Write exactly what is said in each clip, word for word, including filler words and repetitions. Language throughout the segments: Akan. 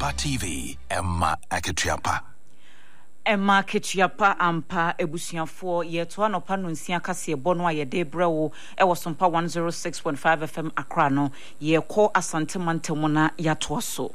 Ampa T V, Emma Akituapa. Emma Akituapa Ampa Ebusiafo Yeto no pano nsia kase bono a yede brewo e wasompa one oh six point five F M Accra no ye ko Asante Mantemu na yato so.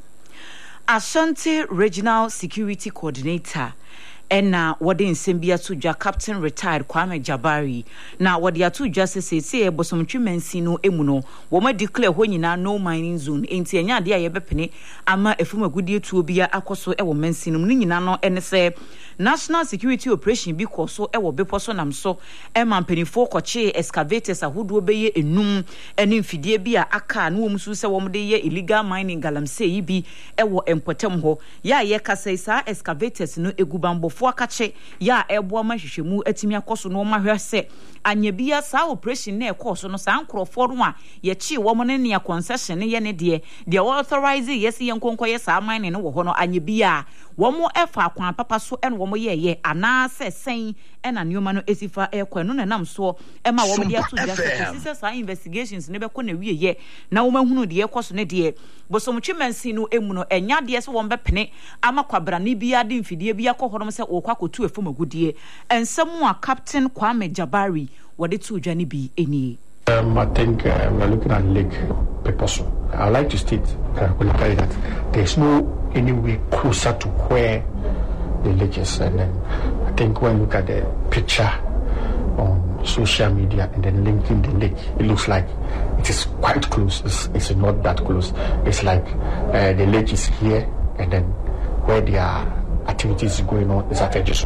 Ashanti Regional Security Coordinator Ena wade nsembia to dwa Captain Retired Kwame Jabari na wade atu dwa sese se bosomtwe mansi no emu no wo ma declare ho nyina no mining zone enti enya de aye bepene ama efum agudie tuo bia akoso e wo mansi no ni nyina no ene se National Security Operation bi koso e wo beposo nam so e ma mpanifo koche excavators ahodo beye enum ene mfidie bia aka na wo musu se wo mde ye illegal mining galamsey yi bi e wo empotem ho ya ye kasa sa excavators no egubambo akache ya ebo ma hwehwemu atimi akoso no ma hwese anya bia sa operation na ekoso no sa nkrofo no a ye chi wo mo ne ne concession ye ne de de authorize yes ye nkonko ye sa mine no wo ho no anya bia wo mo efa akwan papa so ene wo mo ye ye ana se sen ena neoma no esifa ekwa no na nam so e ma wo mo de ato justice sa investigations ne be ko na wie ye na wo mahunu de ekoso ne de bosomtwe mansi no emu no enya de se wo mbepene ama kwabra ne bia de mfidie bia ko honom se okwa kotu efom agudie ensemu a Captain Kwame Jabari wade tu dwane bi eni. Um, I think uh, we're looking at Lake Peposo. I'd like to state uh, that there's no any way closer to where the lake is, and then I think when you look at the picture on social media and then linking the lake, it looks like it is quite close. It's, it's not that close. It's like uh, the lake is here, and then where there are activities going on is at Ejiso.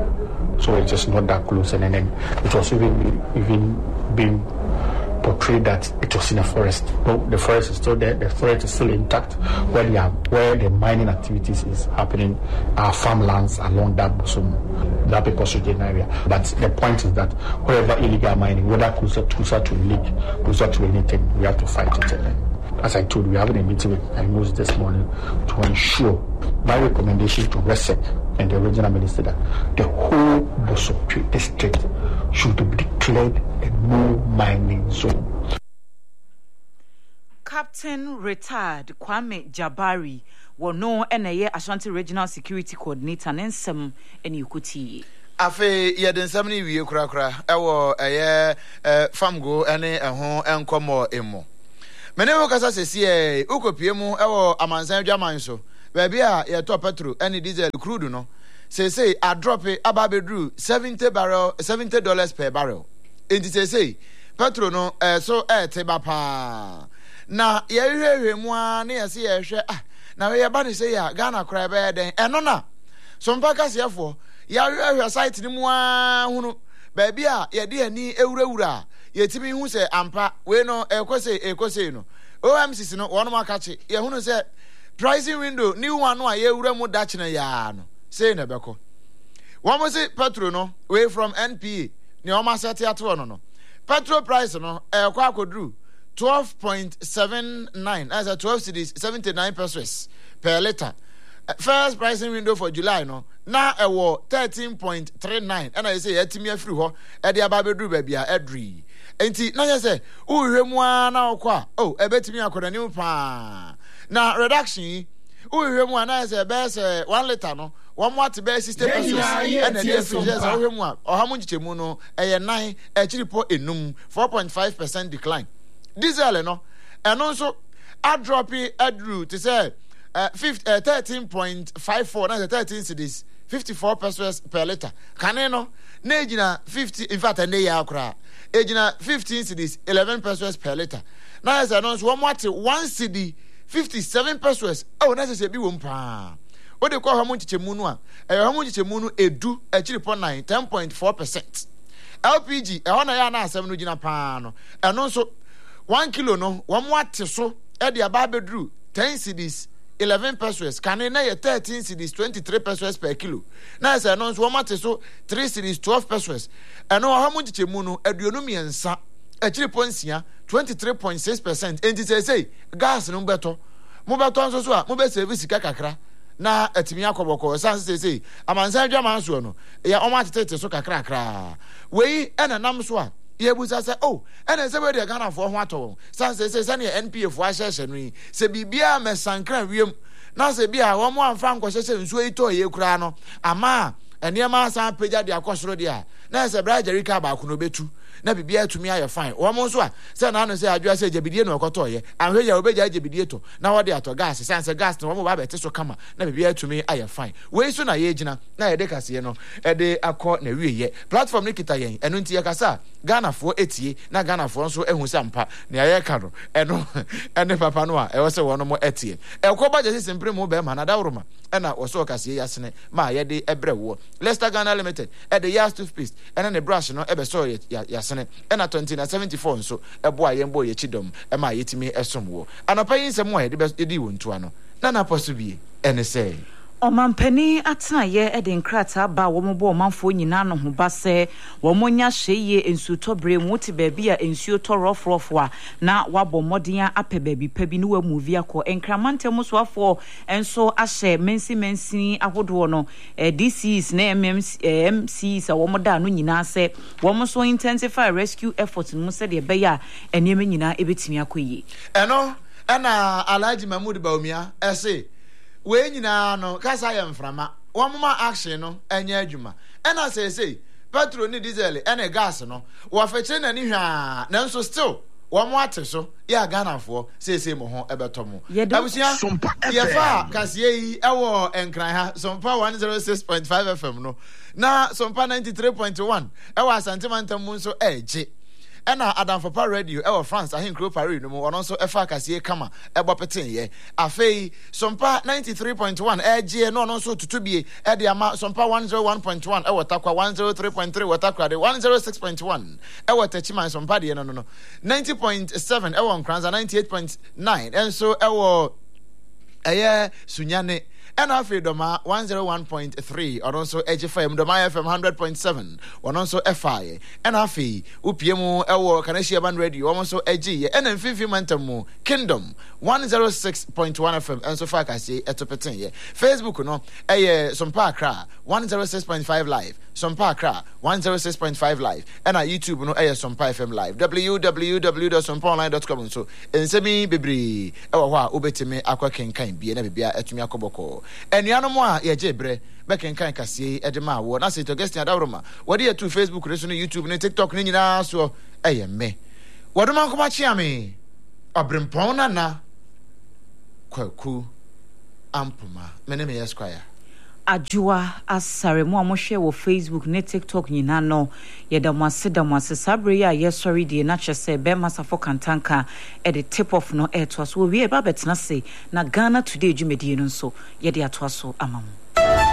So it's just not that close, and then, then it was even even being portrayed that it was in a forest. No, the forest is still there. The forest is still intact. Where the where the mining activities is happening are farmlands along that bosom, that Peposo area. But the point is that wherever illegal mining, whether closer closer to a lake, closer to anything, we have to fight it. And as I told you, we are having a meeting with I N O S this morning to ensure, by recommendation to RESEC and the regional minister, that the whole Bosopi district should be declared a no mining zone. Captain Retired Kwame Jabari wono enaye Ashanti Regional Security Coordinator nensem eni ukuti. Afe ye den samni wie kura kura ewo eye famgo ene eho enkomo emo. Mene wo kasa sesi e ukopie mu ewo amansan dwaman so baabi a ye to petrol ene diesel crude no sese a drop e ababedru seventy barrel seventy dollars per barrel. Enti sese petrol no eh, so e te ba pa na ye hwehwe mu a na ye se ye hwe ah na we ye ba ne se ya Ghana kra be den eno na so mpa kasefo ya hwehwe site ni mu a hunu baabi a ye de ani ewurawura yetimi hu se ampa we no ekose ekose no O M C C no wono makache ye hunu se pricing window new one no a ye wura mu dachi na ya no say na beko wo mo se petrol no we from N P A ne o ma set ato no no petrol price no e kwa akodru twelve point seven nine as a twelve cedis seventy-nine pesos per liter. First pricing window for July no na e wo thirteen point three nine and I say yetimi afiri ho e de ababedru ba bia edri enti na ye say uhwemu na okwa oh ebetimi akoda ni pa na reduction uhwemu na ye say be say one liter no one watt be sixty pesos and the fridge say uhwemu a ohamu nchichemu no eye nine e chiripo enum four point five percent decline. Diesel no eno so a drop adru to say uh, uh, thirteen point five four na thirteen cedis fifty-four pesos per liter. Kane no na ejina fifty in fact ene ya akra ejina fifteen cedis eleven pesos per liter. Na yes no so one one cedi fifty-seven pesos. Oh na se bi wo mpa. O de kwa hamu chichemu no a e hamu chichemu no edu e chiripo nine ten point four percent. L P G e ho na ya na asem no gina pa no. Eno so one kilo no one watt so e de ababedru ten cedis eleven pesos. Kane na ye thirteen cedis twenty-three pesos per kilo. Na say no so one so three cedis twelve pesos. Eno hamu chichemu no aduonu miensa e chiripo nsia twenty-three point six percent. Enti say say gas no beto mo beto nso so a mo be service kakra na atimi akoboko san say say amansan dwaman so no ya o ma tetete so kakra kakra we ena nam so a yebusa say oh ena say we de Ghana for ho ato san say say san N P A for ahye hye no yi say bibia mesankra wiem na se bia wo mo amfa nkɔhye se nsuo yi to ye kura no ama eniema san pagya de akɔsoro de a na se bra jerika ba ko no betu na bibia atumi aye fine wo mo nso a se na no se adwa se jebidie no kɔtɔ ye anhwe ya obegya jebidie to na wo de ato gas sanse gas no wo mo ba bete so kama na bibia atumi aye fine we so na ye gina na ye de kase no e de akɔ na wie ye platform ni kita yen eno nti ye kasa Ghana fo etie na Ghana fo nso ehu sampa na ye ka no eno ene papa no a e wo se wo no mo etie e kɔ ba je simpre mo be ma na dawroma e na wo so kase yasene ma ye de ebre wo Leicester Ghana Limited e de Yas toothpaste ene ne brush no e be so yasene ena twenty na seventy-four nso ebo aye mbo ye chidom e ma yetimi esom wo anopa yin sem wo ye de di wo ntua no na na poso bi ene say Omampani atena ye ede nkrata ba wo mo bo omanfo nyina no ho ba se wo mo nya hweye ensu tobre mu ti ba bia ensu to rofrofo a na wabo modin apɛ baabi pa bi no wa movie akɔ enkramante mo so afo enso ahye mensi mensi ahodo no D Cs na M Cs a wo mo da no nyina se wo mo so intensify rescue efforts mu se de be ya enema nyina ebetimi akɔyi eno ana Alhaji Mahmood Bawumia ese we nyina no kasa ya mframa wamma action no enya adwuma ena say say petrol ni diesel ena gas no wo fekye na ni hwa na nso still wamo ate so ya Ghana fo say say mo ho ebeto mo abusia ye fa kase yi ewo enkran ha sompa one oh six point five F M no na sompa ninety-three point one ewo Asante Mantam mu nso eje ena Adam Papa Radio e France ahin kro Paris no mo ono so efa kase kama ebo peten ye afei sompa ninety-three point one ege no no so tutubie e de ama sompa one oh one point one e watakwa one oh three point three watakwa de one oh six point one e watachiman sompa de no no no ninety point seven e won Kranza ninety-eight point nine enso e wo eye Sunyane and after Doma one oh one point three or also H F M Doma F M one hundred point seven or also F I and afi Upiemu Ewo Kaneshia Band Radio almost so edgy and then Fifi Mantamu Kingdom one oh six point one F M and so far I say etopetin ye Facebook no eh some parkra one oh six point five live some parkra one oh six point five live and our YouTube no eh some F M live w w w dot some online dot com so ensemi bebre ewo ho a obetime akwa kenkan bie na bibia etumi akoboko enuanom a ye jebre be kenkan kase edema wo na se to guest adawroma wodi etu Facebook reso no YouTube no TikTok ni nyina so eye me wodoma nkoma chia me abrempon na na kwaku ampuma mene me esquire Ajua asare mo amohwe wo Facebook ne TikTok nyina no ye da mo ase da mo ase sabre ya ye sorry de na kyese be masafo kantanka e de tip off no e to so we e ba betena se na Ghana Today dwumedie no so ye de ato so amamu